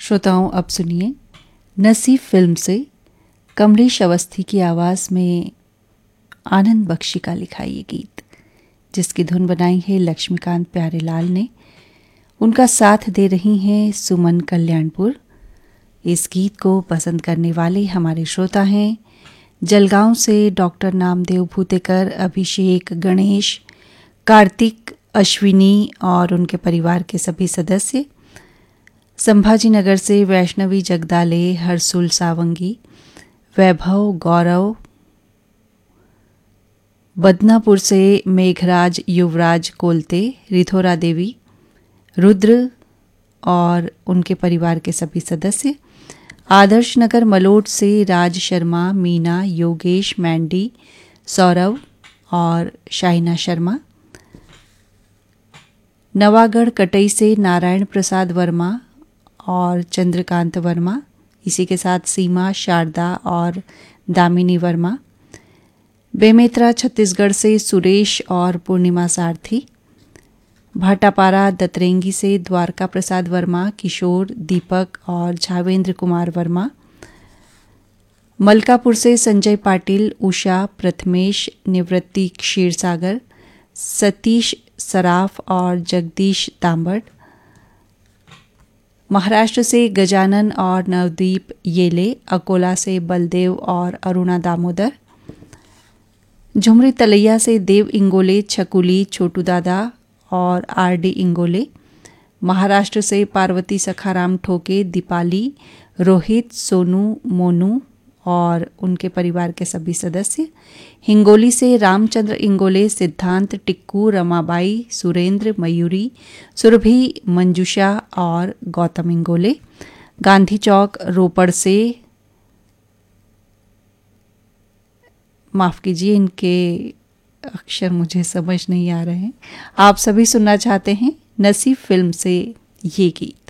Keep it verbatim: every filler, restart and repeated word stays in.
श्रोताओं, अब सुनिए नसीब फिल्म से कमलेश अवस्थी की आवाज़ में आनंद बख्शी का लिखा ये गीत, जिसकी धुन बनाई है लक्ष्मीकांत प्यारेलाल ने। उनका साथ दे रही हैं सुमन कल्याणपुर। इस गीत को पसंद करने वाले हमारे श्रोता हैं जलगांव से डॉक्टर नामदेव भूतेकर, अभिषेक, गणेश, कार्तिक, अश्विनी और उनके परिवार के सभी सदस्य। संभाजी नगर से वैष्णवी जगदाले, हरसुल सावंगी, वैभव, गौरव, बदनापुर से मेघराज, युवराज कोलते, रिथोरा देवी, रुद्र और उनके परिवार के सभी सदस्य। आदर्श नगर मलोट से राज शर्मा, मीना, योगेश, मैंडी, सौरव और शाइना शर्मा। नवागढ़ कटई से नारायण प्रसाद वर्मा और चंद्रकांत वर्मा, इसी के साथ सीमा, शारदा और दामिनी वर्मा। बेमेतरा छत्तीसगढ़ से सुरेश और पूर्णिमा सारथी। भाटापारा दतरेंगी से द्वारका प्रसाद वर्मा, किशोर, दीपक और झावेंद्र कुमार वर्मा। मलकापुर से संजय पाटिल, उषा, प्रथमेश, निवृत्ति क्षीरसागर, सतीश सराफ और जगदीश तांबड़। महाराष्ट्र से गजानन और नवदीप येले। अकोला से बलदेव और अरुणा दामोदर। झुमरी तलैया से देव इंगोले, छकुली, छोटू दादा और आर डी इंगोले। महाराष्ट्र से पार्वती सखाराम ठोके, दीपाली, रोहित, सोनू, मोनू और उनके परिवार के सभी सदस्य। हिंगोली से रामचंद्र इंगोले, सिद्धांत, टिक्कू, रमाबाई, सुरेंद्र, मयूरी, सुरभि, मंजुषा और गौतम इंगोले। गांधी चौक रोपड़ से, माफ़ कीजिए इनके अक्षर मुझे समझ नहीं आ रहे हैं। आप सभी सुनना चाहते हैं नसीब फिल्म से ये गीत।